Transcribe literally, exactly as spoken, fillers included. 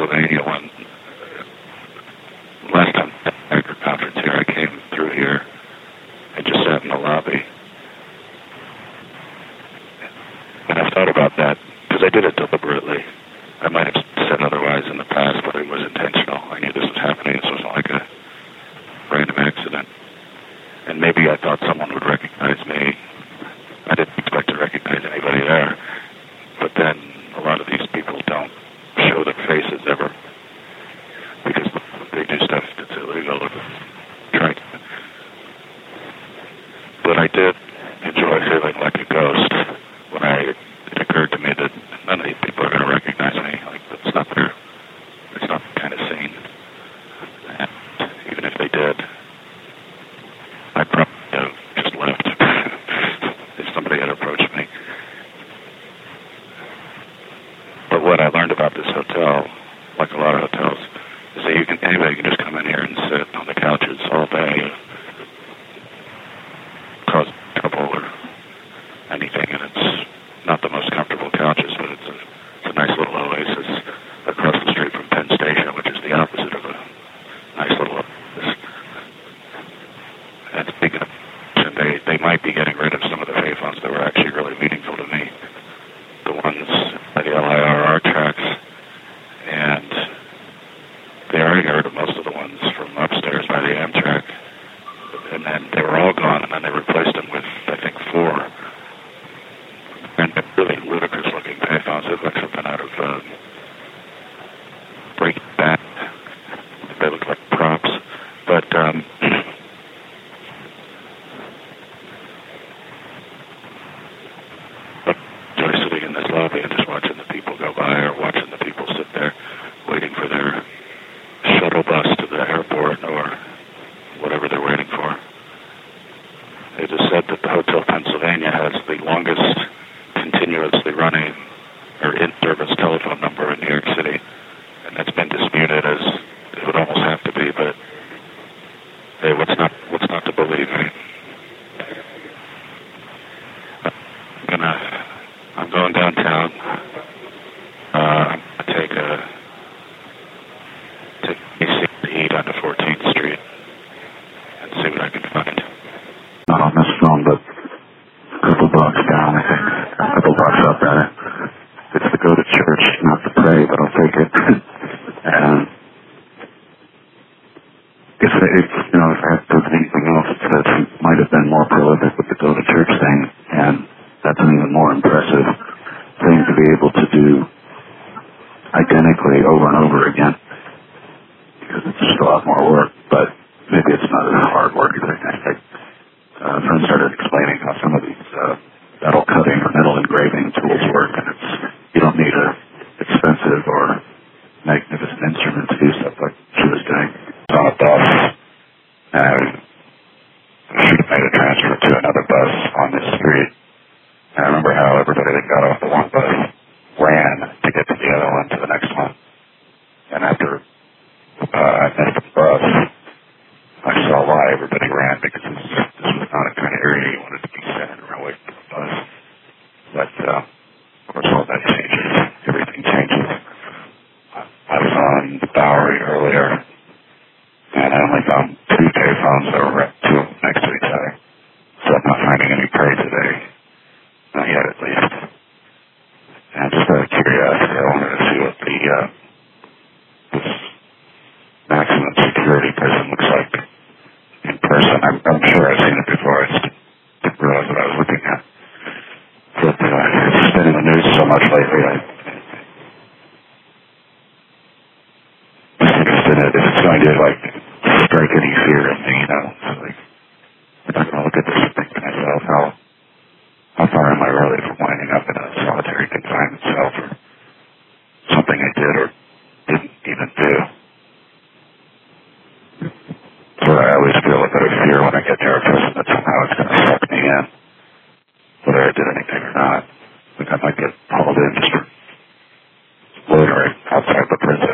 Pennsylvania when last time at the conference here, I came through here. I just sat in the lobby. And I've thought about that, because I did it deliberately. I might have said otherwise in the past, but it was intentional. I knew this was happening. This wasn't like a random accident. And maybe I thought someone would recognize me. I didn't expect to recognize anybody there. But then a lot of these people don't show their faces ever, because they do stuff that's illegal or trying to. But I did enjoy feeling like a ghost when I, it occurred to me that none of these people are going to recognize me. Like, that's not their, it's not the kind of scene. And even if they did, I'd probably have just left if somebody had approached me. But what I learned about this hotel, like a lot of hotels, is that you can, anybody can just come in here and sit on the couches all day, cause trouble or anything, and it's not the most comfortable couches, but it's a, it's a nice little oasis across the street from Penn Station, which is the opposite of a nice little oasis. And speaking of, they, they might be getting rid of some of the payphones that were actually really meaningful to me. The ones by the L I R R tracks, and they already got rid of most of the ones from upstairs by the Amtrak, and then they were all gone, and then they replaced them with, I think, four, and really ludicrous-looking payphones. They look like something out of uh, Breaking Bad. They look like props, but um, sitting in this lobby and just watching the people go by, or watching the people sit there waiting for their shuttle bus to the airport or whatever they're waiting for. It is said that the Hotel Pennsylvania has the longest continuously running or in-service telephone number in New York City, and that's been disputed, as it would almost have to be, but hey, what's not what's not to believe, right? I'm gonna I'm going downtown. Uh, I'm gonna take a take a seat to eat onto fourteenth Street and see what I can find. Not on this phone, but a couple blocks down, I think. A couple blocks up, rather. It's to go to church, not to pray, but I'll take it. And if, if, you know, if I have to do anything else that might have been more prolific with the go to church thing, and that's an even more impressive thing to be able to do identically over and over again, because it's just a lot more work, but maybe it's not as hard work as I think. Uh, a friend started explaining how some of these uh, metal cutting or metal engraving tools work, and it's you don't need an expensive or magnificent instrument to do stuff like she was doing. On a bus, and she made a transfer to another bus on this street. And I remember how everybody that got off the one bus ran to get to the other one, to the next one. And after uh, I missed the bus, I saw why everybody ran, because this, this was not a kind of area you wanted to be sitting or away from the bus. But, uh, of course, all that changes. Everything changes. I was on the Bowery earlier, and I only found two payphones that were two of them next to each other. So I'm not finding any prey today. Not yet, at least. And just out of curiosity, I wanted to see what the, uh, this maximum security prison looks like in person. I'm, I'm sure I've seen it before. I just didn't realize what I was looking at. But, uh, it's just been in the news so much lately. I, I'm interested in it if it's going to, like, strike any fear in me, you know. So, like, I'm not going to look at this and think to myself, how, how far am I really from winding up in a solitary confinement cell for something I did or didn't even do. So I always feel a bit of fear when I get near a prison that somehow it's going to suck me in, whether I did anything or not. Like I might get hauled in just for loitering outside the prison.